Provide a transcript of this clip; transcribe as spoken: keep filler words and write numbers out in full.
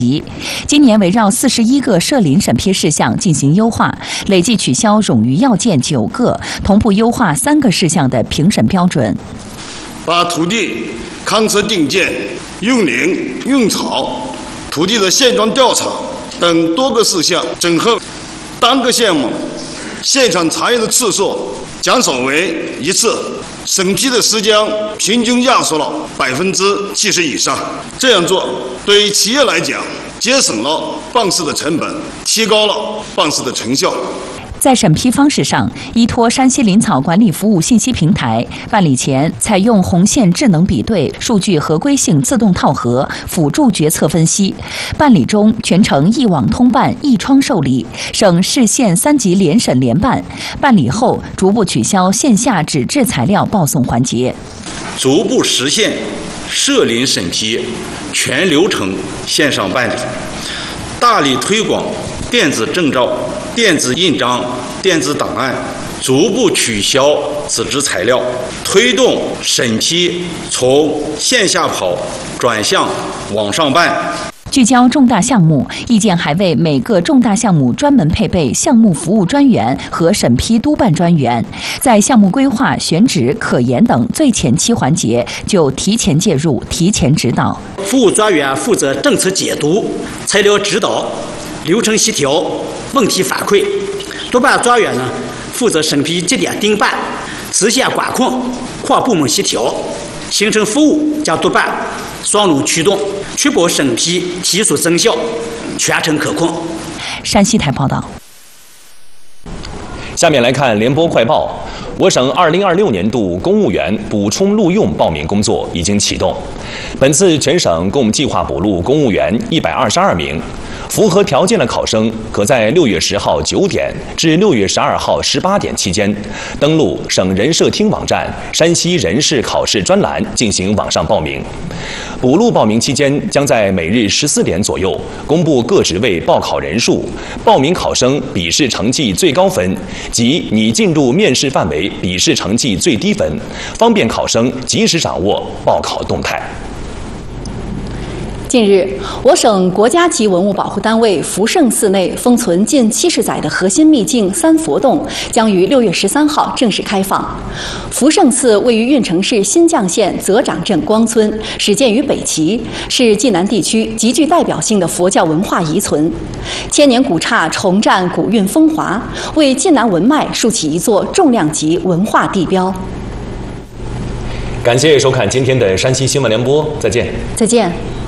今年围绕四十一个涉林审批事项进行优化，累计取消冗余要件九个，同步优化三个事项的评审标准。 把土地勘测定建、用林、用草、土地的现状调查等多个事项整合单个项目，现场查阅的次数减少为一次，审批的时间平均压缩了百分之七十以上。这样做对于企业来讲，节省了办事的成本，提高了办事的成效。 在审批方式上，依托山西林草管理服务信息平台，办理前采用红线智能比对、数据合规性自动套核，辅助决策分析；办理中全程一网通办、一窗受理，省市县三级联审联办；办理后逐步取消线下纸质材料报送环节， 逐步实现涉林审批全流程线上办理，大力推广电子证照、电子印章、电子档案，逐步取消纸质材料，推动审批从线下跑转向网上办。 聚焦重大项目，意见还为每个重大项目专门配备项目服务专员和审批督办专员，在项目规划、选址、可研等最前期环节就提前介入、提前指导。 服务专员负责政策解读、材料指导、流程协调、问题反馈；督办专员呢，负责审批节点盯办、直线管控、跨部门协调，形成服务加督办双轮驱动，确保审批提速增效，全程可控。 山西台报道。 下面来看联播快报。我省二零二六年度公务员补充录用报名工作已经启动，本次全省共计划补录公务员一百二十二名。符合条件的考生可在六月十号九点至六月十二号十八点期间，登录省人社厅网站山西人事考试专栏进行网上报名。补录报名期间，将在每日十四点左右公布各职位报考人数、报名考生笔试成绩最高分及拟进入面试范围笔试成绩最低分，方便考生及时掌握报考动态。 近日，我省国家级文物保护单位福圣寺内封存近七十载的核心秘境三佛洞将于六月十三号正式开放。福圣寺位于运城市新绛县泽长镇光村，始建于北齐，是晋南地区极具代表性的佛教文化遗存。千年古刹重占古韵风华，为晋南文脉竖起一座重量级文化地标。 感谢收看今天的山西新闻联播，再见。 再见。